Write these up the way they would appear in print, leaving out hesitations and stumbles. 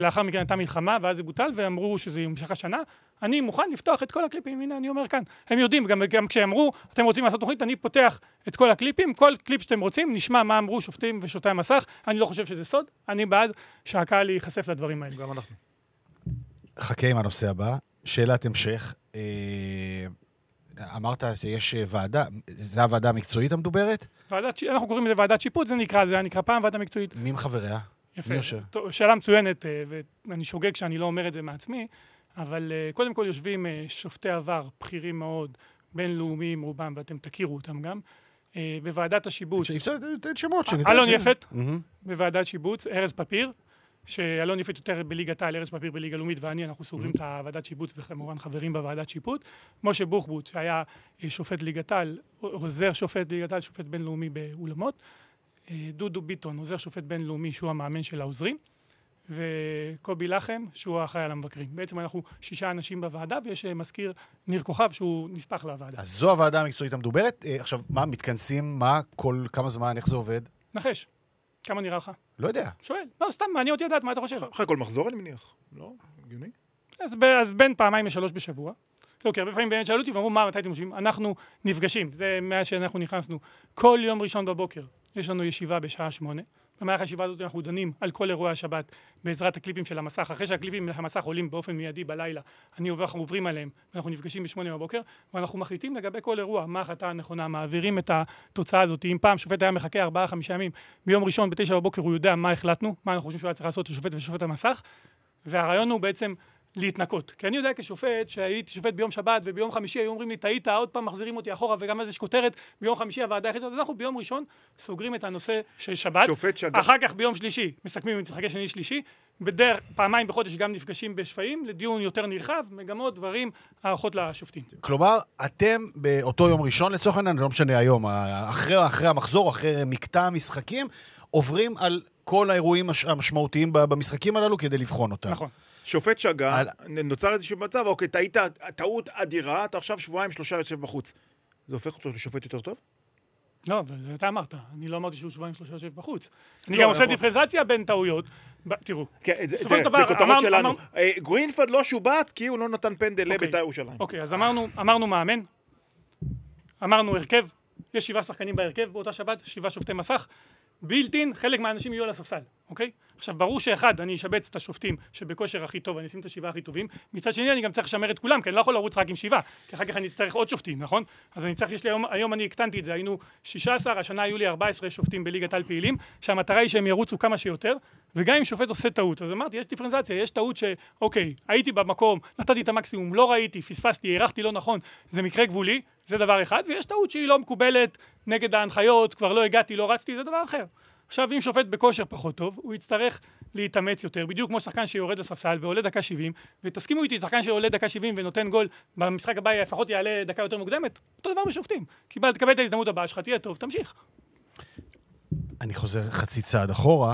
לאחר מכן הייתה מלחמה, ואז זה בוטל, ואמרו שזה ימשך השנה. אני מוכן לפתוח את כל הקליפים, הנה אני אומר כאן. הם יודעים, גם כשאמרו, אתם רוצים לעשות תוכנית, אני פותח את כל הקליפים, כל קליפ שאתם רוצים, נשמע מה אמרו שופטים ושופטי המסך. אני לא חושב שזה סוד, אני בעד שהקהל ייחשף לדברים האלה. גם אנחנו. חכה עם הנושא הבא, שאלת המשך. אמרת שיש ועדה, זו הוועדה המקצועית המדוברת? אנחנו קוראים לזה ועדת שיפוט, זה היה נקרא פעם ועדה מקצועית. מי מחבריה? יפה. שאלה מצוינת, ואני שוגג שאני לא אומר את זה מעצמי, אבל קודם כל יושבים שופטי עבר, בכירים מאוד, בינלאומיים רובם, ואתם תכירו אותם גם, בוועדת השיבוץ. אפשר לתת שמות. אלון יפת, בוועדת שיבוץ, ארז פפיר, שאלון יפת יותר בליגת העל, ארז פפיר בליגה לאומית, אנחנו סוגרים את הוועדת שיבוץ, וכמובן חברים בוועדת שיפוט. משה בוחבוט, שהיה שופט ליגת העל, עוזר שופט ליגת העל, שופט בינלאומי באולמות. דודו ביטון, עוזר שופט בינלאומי, שהוא המאמן של העוזרים. וקובי לחם, שהוא האחראי על המבקרים. בעצם אנחנו 6 אנשים בוועדה, ויש מזכיר ניר כוכב, שהוא נספח לוועדה. אז זו הוועדה המקצועית המדוברת. עכשיו, מה, מתכנסים? מה? כמה זמן? איך זה עובד? נחש. כמה נראה לך? לא יודע. שואל. לא, סתם, מעניין אותי לדעת, מה אתה חושב? אחרי כל מחזור, אני מניח. לא? הגיוני? אז בין 2-3 בשבוע. לא, כי הרבה פעמים באמת שאלו אותי, ואמרו, מתי אתם חושבים? אנחנו נפגשים. זה מאז שאנחנו נכנסנו. כל יום ראשון בבוקר יש לנו ישיבה בשעה 8. במהלך הישיבה הזאת אנחנו דנים על כל אירועי השבת בעזרת הקליפים של המסך. אחרי שהקליפים של המסך עולים באופן מיידי בלילה, אנחנו עוברים עליהם, ואנחנו נפגשים ב8 בבוקר, ואנחנו מחליטים לגבי כל אירוע, מה ההחלטה הנכונה, מעבירים את התוצאה הזאת. אם פעם שופט היה מחכה 4-5 ימים, ביום ראשון ב9 בבוקר הוא יודע מה החלטנו, מה אנחנו חושבים שהוא היה צריך לעשות לשופט ושופט המסך, והרעיון הוא בעצם להתנקות. כי אני יודע כשופט, שהייתי שופט ביום שבת וביום חמישי, היו אומרים לי, טעית, עוד פעם מחזירים אותי אחורה, וגם אז יש כותרת, ביום חמישי הוועדה החליטה, אז אנחנו ביום ראשון סוגרים את הנושא של שבת, אחר כך ביום שלישי, מסכמים עם צחקי שני שלישי, בדרך פעמיים בחודש גם נפגשים בשפעים, לדיון יותר נרחב, מגמות, דברים, הערכות לשופטים. כלומר, אתם באותו יום ראשון, לצורך העניין, לא משנה היום, אחרי המחזור, אחרי מקטע המשחקים, עוברים על כל האירועים המשמעותיים במשחקים הללו כדי לבחון אותם. נכון. שופט שגה, נוצר איזשהו מצב, אוקיי, טעית טעות אדירה, אתה עכשיו 2-3 יושב בחוץ. זה הופך אותו לשופט יותר טוב? לא, אבל אתה אמרת, אני לא אמרתי שהוא 2-3 יושב בחוץ. אני גם עושה דיפרנציאציה בין טעויות. תראו, זה כותרות שלנו. גרינפלד לא שובץ כי הוא לא נתן פנדל לבית"ר ירושלים. אוקיי, אז אמרנו מאמן, אמרנו הרכב, יש 7 שחקנים בהרכב, באותה שבת 7 שופטי מסך, בילטין, חלק מהאנשים יהיו על הספסל, אוקיי? עכשיו, ברור שאחד, אני אשבץ את השופטים שבכושר הכי טוב, אני אשים את 7 הכי טובים, מצד שני אני גם צריך לשמר את כולם, כי אני לא יכול לרוץ רק עם 7, כי אחר כך אני אצטרך עוד שופטים, נכון? אז אני צריך, היום אני הקטנתי את זה, היינו 16, השנה היו לי 14 שופטים בליגת העל פעילים, שהמטרה היא שהם ירוצו כמה שיותר, וגם אם שופט עושה טעות, אז אמרתי, יש דיפרנציאציה, יש טעות אוקיי, הייתי במקום, נתתי את המקסימום, לא ראיתי, פספסתי, הערכתי לא נכון, זה מקרה גבולי, זה דבר אחד, ויש טעות שהיא לא מקובלת נגד ההנחיות, כבר לא הגעתי, לא רצתי, זה דבר אחר. עכשיו, אם שופט בכושר פחות טוב, הוא יצטרך להתאמץ יותר, בדיוק כמו שחקן שיורד לספסל ועולה דקה 70, ותסכימו איתי, שחקן שעולה דקה 70 ונותן גול, במשחק הבא לפחות יעלה דקה יותר מוקדמת, אותו דבר בשופטים. תקבל את ההזדמנות הבאה שלך, תהיה טוב, תמשיך. אני חוזר חצי צעד אחורה,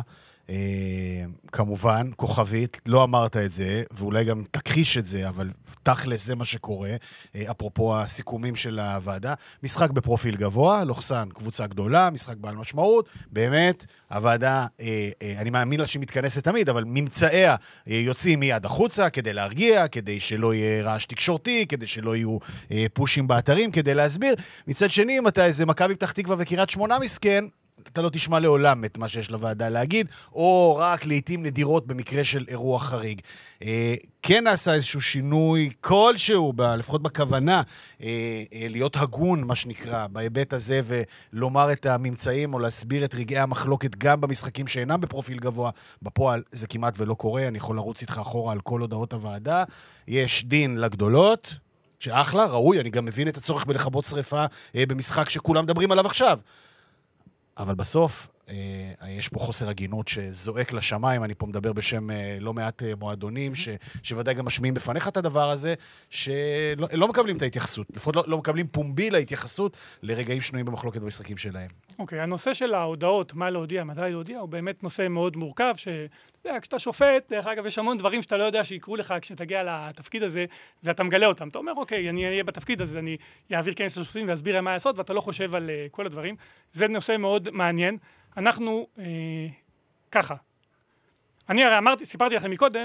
כמובן, כוכבית, לא אמרת את זה, ואולי גם תכחיש את זה, אבל תכלס זה מה שקורה, אפרופו הסיכומים של הוועדה, משחק בפרופיל גבוה, לוחסן קבוצה גדולה, משחק בעל משמעות, באמת, הוועדה, אני מאמין לה שהיא מתכנסת תמיד, אבל ממצאיה יוצאים מיד החוצה, כדי להרגיע, כדי שלא יהיה רעש תקשורתי, כדי שלא יהיו פושים באתרים, כדי להסביר. מצד שני, אם אתה איזה מכבי פתח תקווה וקריית שמונה מסכן, אתה לא תשמע לעולם את מה שיש לוועדה להגיד, או רק לעתים נדירות במקרה של אירוע חריג. כן נעשה איזשהו שינוי כלשהו, לפחות בכוונה, להיות הגון, מה שנקרא, בהיבט הזה, ולומר את הממצאים, או להסביר את רגעי המחלוקת גם במשחקים שאינם בפרופיל גבוה. בפועל זה כמעט ולא קורה, אני יכול לרוץ איתך אחורה על כל הודעות הוועדה. יש דין לגדולות, שאחלה, ראוי, אני גם מבין את הצורך בלכבות שריפה במשחק שכולם מדברים עליו עכשיו. אבל בסוף, יש פה חוסר הגינות שזועק לשמיים, אני פה מדבר בשם לא מעט מועדונים, שוודאי גם משמיעים בפניך את הדבר הזה, שלא מקבלים את ההתייחסות, לפחות לא מקבלים פומבי להתייחסות לרגעים שנויים במחלוקת במשחקים שלהם. אוקיי, הנושא של ההודעות, מה להודיע, מתי להודיע, הוא באמת נושא מאוד מורכב, כשאתה שופט, דרך אגב, יש המון דברים שאתה לא יודע שיקרו לך כשתגיע לתפקיד הזה, ואתה מגלה אותם. אתה אומר, אוקיי, אני אהיה בתפקיד הזה, אני אעביר כנס לשופטים ואסביר מה לעשות, ואתה לא חושב על כל הדברים. זה נושא מאוד מעניין. אנחנו, ככה. אני הרי סיפרתי לכם מקודם,